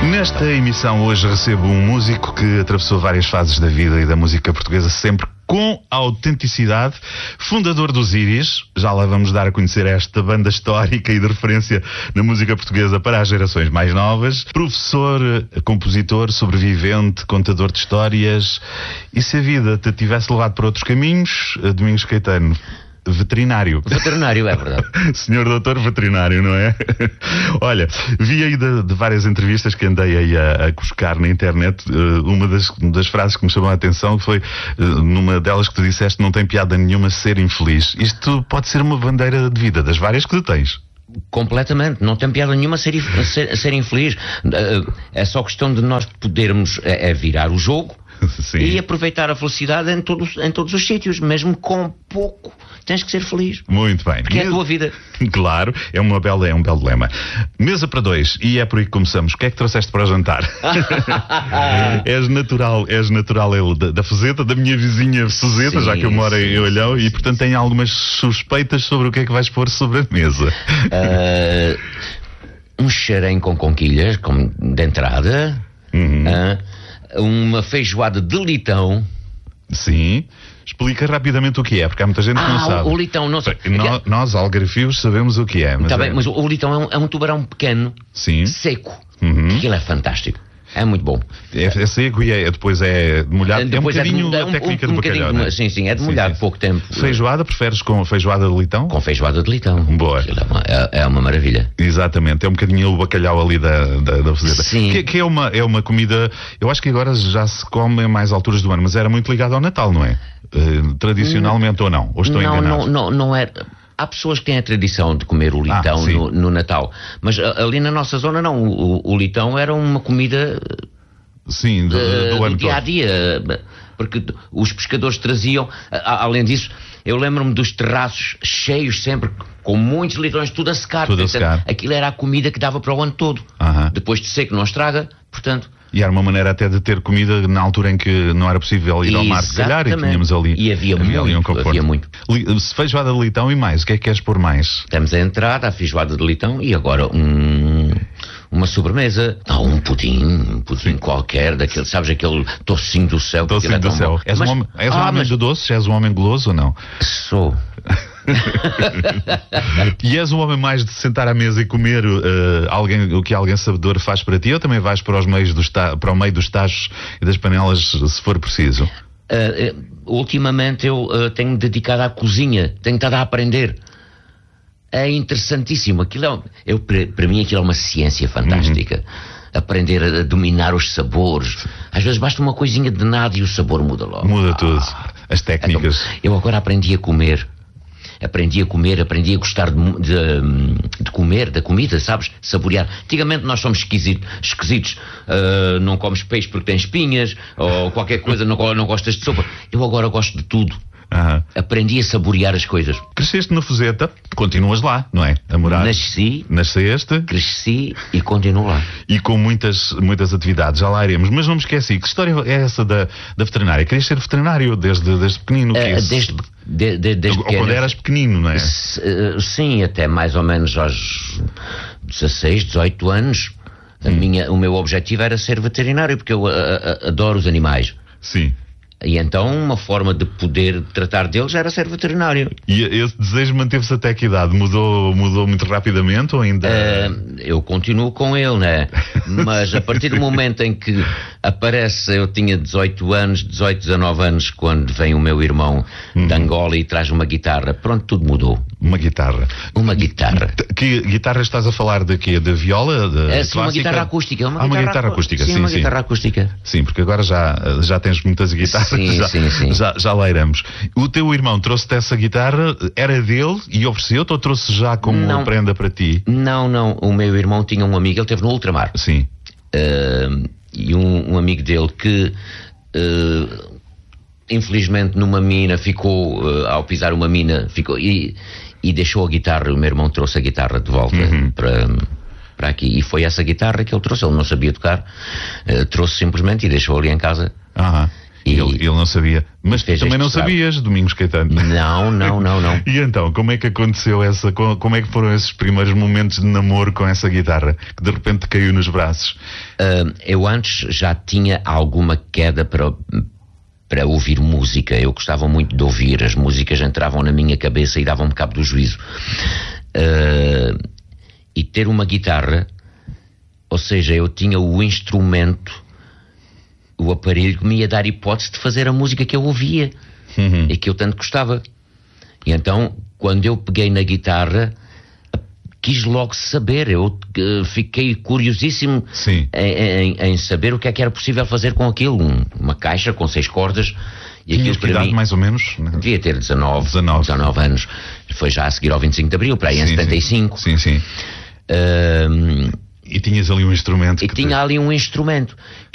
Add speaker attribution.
Speaker 1: Nesta emissão hoje recebo um músico que atravessou várias fases da vida e da música portuguesa sempre com autenticidade, fundador dos Íris. Já lá vamos dar a conhecer esta banda histórica e de referência na música portuguesa para as gerações mais novas. Professor, compositor, sobrevivente, contador de histórias. E se a vida te tivesse levado para outros caminhos, Domingos Caetano? Veterinário.
Speaker 2: Veterinário, é verdade.
Speaker 1: Senhor doutor veterinário, não é? Olha, vi aí de várias entrevistas que andei aí a buscar na internet, uma das frases que me chamou a atenção foi numa delas que tu disseste: não tem piada nenhuma ser infeliz. Isto pode ser uma bandeira de vida, das várias que tu tens.
Speaker 2: Completamente, não tem piada nenhuma ser infeliz. É só questão de nós podermos virar o jogo.
Speaker 1: Sim.
Speaker 2: E aproveitar a felicidade em todos os sítios, mesmo com pouco, tens que ser feliz.
Speaker 1: Muito bem.
Speaker 2: Porque é a tua vida. Claro,
Speaker 1: é um belo lema. Mesa para dois, e é por aí que começamos. O que é que trouxeste para o jantar? És natural da Fuzeta, da minha vizinha Fuzeta, já que eu moro em Olhão, e portanto tenho algumas suspeitas sobre o que é que vais pôr sobre a mesa.
Speaker 2: Um xarém com conquilhas, como de entrada. Uma feijoada de litão.
Speaker 1: Sim. Explica rapidamente o que é, porque há muita gente que não sabe.
Speaker 2: O litão, não sei.
Speaker 1: Nós, algarvios, sabemos o que é. Mas
Speaker 2: tá bem, mas o litão é um tubarão pequeno,
Speaker 1: sim,
Speaker 2: seco. Aquilo é fantástico. É muito bom.
Speaker 1: É seco e depois é molhado.
Speaker 2: Depois
Speaker 1: é um bocadinho a técnica do bacalhau, né?
Speaker 2: Sim, é de molhar pouco tempo.
Speaker 1: Feijoada, preferes com feijoada de litão?
Speaker 2: Com feijoada de litão.
Speaker 1: Boa.
Speaker 2: É uma maravilha.
Speaker 1: Exatamente, é um bocadinho o bacalhau ali da Fuzeta.
Speaker 2: Sim.
Speaker 1: Que é uma comida, eu acho que agora já se come em mais alturas do ano, mas era muito ligado ao Natal, não é? Tradicionalmente ou não? Ou estou enganado?
Speaker 2: Não é... Há pessoas que têm a tradição de comer o litão no Natal, mas ali na nossa zona não. O litão era uma comida...
Speaker 1: Sim, do ano
Speaker 2: dia a dia, porque os pescadores traziam. Além disso, eu lembro-me dos terraços cheios sempre, com muitos litrões, tudo a secar. Aquilo era a comida que dava para o ano todo. Depois de seco não estraga, portanto.
Speaker 1: E era uma maneira até de ter comida na altura em que não era possível ir ao mar, se calhar, e tínhamos ali.
Speaker 2: E havia muito.
Speaker 1: Feijoada de litão e mais, o que é que queres pôr mais?
Speaker 2: Temos a entrada, a feijoada de litão e agora uma sobremesa. Um pudim qualquer, daquele, sabes, aquele tocinho do céu.
Speaker 1: Tocinho do céu. És um homem do doce? És um homem goloso ou não?
Speaker 2: Sou.
Speaker 1: E és um homem mais de sentar à mesa e comer o que alguém sabedor faz para ti, ou também vais para o meio dos tachos e das panelas, se for preciso?
Speaker 2: Ultimamente eu tenho-me dedicado à cozinha, tenho estado a aprender. É interessantíssimo. Para mim aquilo é uma ciência fantástica. Aprender a dominar os sabores. Às vezes basta uma coisinha de nada e o sabor muda logo.
Speaker 1: Muda tudo. As técnicas.
Speaker 2: Eu agora aprendi a comer. Aprendi a gostar de comer, da comida, sabes? Saborear. Antigamente nós somos esquisitos. Não comes peixe porque tem espinhas, ou qualquer coisa, não gostas de sopa. Eu agora gosto de tudo. Aprendi a saborear as coisas.
Speaker 1: Cresceste na Fuzeta, continuas lá, não é? A morar. Nasceste,
Speaker 2: cresci e continuo lá.
Speaker 1: E com muitas atividades, já lá iremos. Mas não me esqueci, que história é essa da veterinária? Querias ser veterinário desde pequenino?
Speaker 2: Desde
Speaker 1: ou quando eras pequenino, não é?
Speaker 2: Sim, até mais ou menos aos 16, 18 anos. O meu objetivo era ser veterinário, porque eu adoro os animais.
Speaker 1: Sim.
Speaker 2: E então uma forma de poder tratar deles era ser veterinário.
Speaker 1: E esse desejo manteve-se até que idade? Mudou muito rapidamente ou ainda...
Speaker 2: eu continuo com ele, né? Mas a partir do momento em que aparece, eu tinha 18, 19 anos, quando vem o meu irmão de Angola e traz uma guitarra, pronto, tudo mudou.
Speaker 1: Uma guitarra?
Speaker 2: Uma guitarra.
Speaker 1: Que guitarra estás a falar de quê? De viola?
Speaker 2: Sim, uma guitarra acústica.
Speaker 1: Uma guitarra acústica, sim.
Speaker 2: Guitarra acústica.
Speaker 1: Sim, porque agora já tens muitas guitarras.
Speaker 2: Sim.
Speaker 1: Já lá iremos. O teu irmão trouxe-te essa guitarra, era dele e ofereceu-te, ou trouxe já como prenda para ti?
Speaker 2: Não. O meu irmão tinha um amigo, ele esteve no ultramar.
Speaker 1: Sim.
Speaker 2: E um amigo dele que... infelizmente numa mina ficou, ao pisar uma mina, ficou e deixou a guitarra. O meu irmão trouxe a guitarra de volta para aqui, e foi essa guitarra que ele trouxe. Ele não sabia tocar, trouxe simplesmente e deixou ali em casa.
Speaker 1: Ele não sabia. Mas tu também não sabias, Domingos Caetano.
Speaker 2: Não.
Speaker 1: E então, como é que aconteceu como é que foram esses primeiros momentos de namoro com essa guitarra, que de repente caiu nos braços?
Speaker 2: Eu antes já tinha alguma queda para ouvir música. Eu gostava muito de ouvir. As músicas entravam na minha cabeça e davam-me cabo do juízo. E ter uma guitarra, ou seja, eu tinha o instrumento, o aparelho que me ia dar hipótese de fazer a música que eu ouvia e que eu tanto gostava. E então, quando eu peguei na guitarra, quis logo saber. Eu fiquei curiosíssimo em saber o que é que era possível fazer com aquilo. Uma caixa com 6 cordas.
Speaker 1: E aquilo para mim, mais ou menos?
Speaker 2: Devia ter 19 anos. Foi já a seguir ao 25 de Abril, para aí em 75.
Speaker 1: Sim. E tinhas ali um instrumento.
Speaker 2: Ali um instrumento.